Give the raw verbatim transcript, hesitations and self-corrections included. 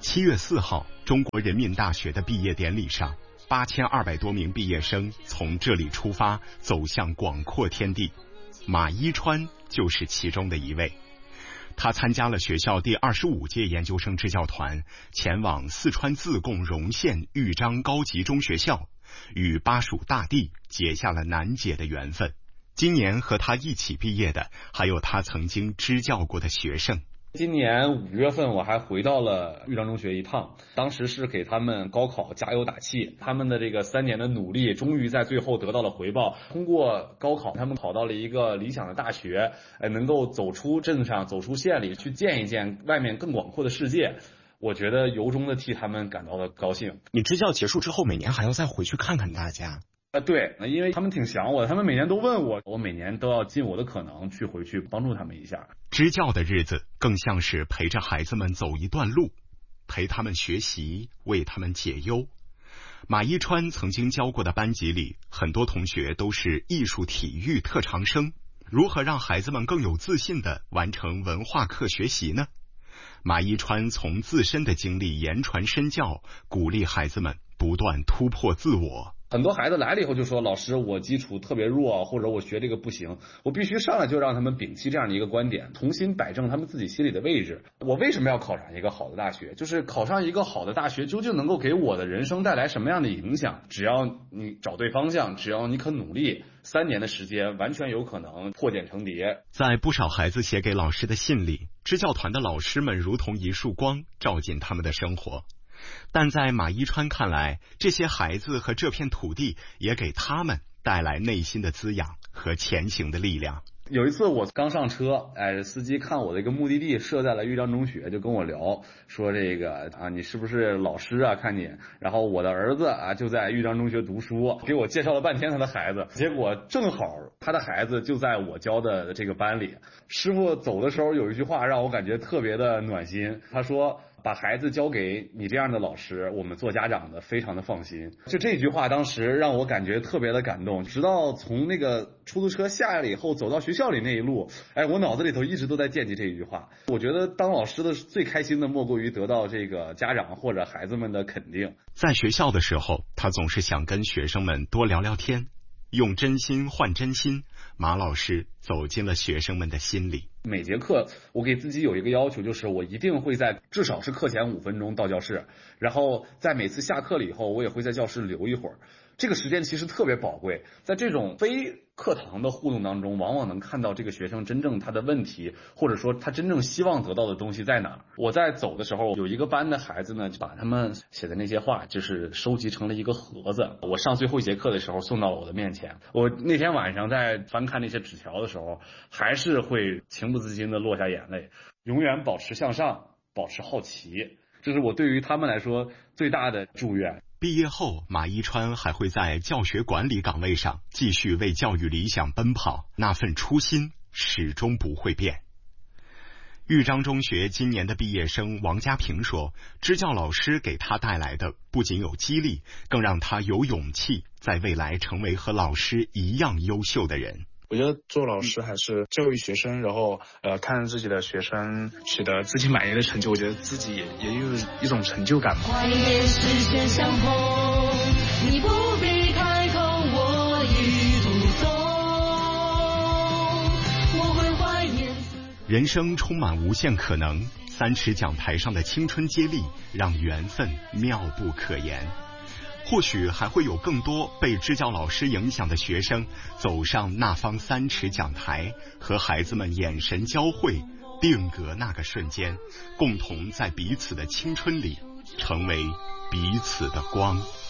七月四号，中国人民大学的毕业典礼上，八千二百多名毕业生从这里出发，走向广阔天地。马一川就是其中的一位。他参加了学校第二十五届研究生支教团，前往四川自贡荣县豫章高级中学校，与巴蜀大地结下了难解的缘分。今年和他一起毕业的，还有他曾经支教过的学生。 今年五月份我还回到了豫章中学一趟，当时是给他们高考加油打气，他们的这个三年的努力终于在最后得到了回报。通过高考，他们考到了一个理想的大学，呃，能够走出镇上，走出县里，去见一见外面更广阔的世界。我觉得由衷的替他们感到了高兴。 你支教结束之后，每年还要再回去看看大家？ 啊，对，因为他们挺想我，他们每年都问我，我每年都要尽我的可能去回去帮助他们一下。 支教的日子更像是陪着孩子们走一段路，陪他们学习，为他们解忧。马一川曾经教过的班级里，很多同学都是艺术体育特长生。如何让孩子们更有自信地完成文化课学习呢？马一川从自身的经历言传身教，鼓励孩子们不断突破自我。 很多孩子来了以后就说，老师，我基础特别弱，或者我学这个不行，我必须上来就让他们摒弃这样的一个观点，重新摆正他们自己心里的位置。我为什么要考上一个好的大学？就是考上一个好的大学究竟能够给我的人生带来什么样的影响？只要你找对方向，只要你肯努力，三年的时间完全有可能破茧成蝶。 在不少孩子写给老师的信里，支教团的老师们如同一束光，照进他们的生活。但在马一川看来，这些孩子和这片土地也给他们带来内心的滋养和前行的力量。 有一次我刚上车，哎，司机看我的一个目的地设在了豫章中学，就跟我聊说这个啊，你是不是老师啊？看你，然后我的儿子啊就在豫章中学读书，给我介绍了半天他的孩子，结果正好他的孩子就在我教的这个班里。师傅走的时候有一句话让我感觉特别的暖心，他说，把孩子交给你这样的老师，我们做家长的非常的放心。就这句话当时让我感觉特别的感动，直到从那个出租车下来了以后走到学校里那一路，哎，我脑子里头一直都在惦记这一句话。我觉得当老师的最开心的莫过于得到这个家长或者孩子们的肯定。 在学校的时候，他总是想跟学生们多聊聊天，用真心换真心，马老师走进了学生们的心里。 每节课我给自己有一个要求，就是我一定会在至少是课前五分钟到教室，然后在每次下课了以后，我也会在教室留一会儿。这个时间其实特别宝贵，在这种非课堂的互动当中，往往能看到这个学生真正他的问题，或者说他真正希望得到的东西在哪。我在走的时候，有一个班的孩子呢，就把他们写的那些话就是收集成了一个盒子，我上最后一节课的时候送到了我的面前。我那天晚上在翻看那些纸条的时候，还是会情不自禁的落下眼泪。永远保持向上，保持好奇，这是我对于他们来说最大的祝愿。 毕业后，马一川还会在教学管理岗位上继续为教育理想奔跑，那份初心始终不会变。豫章中学今年的毕业生王家平说，支教老师给他带来的不仅有激励，更让他有勇气在未来成为和老师一样优秀的人。 我觉得做老师还是教育学生，然后呃看自己的学生取得自己满意的成就，我觉得自己也也有一种成就感。 怀念视线相逢，你不必开口，我一路走，我会怀念。 人生充满无限可能，三尺讲台上的青春接力，让缘分妙不可言。或许还会有更多被支教老师影响的学生走上那方三尺讲台，和孩子们眼神交汇，定格那个瞬间，共同在彼此的青春里成为彼此的光。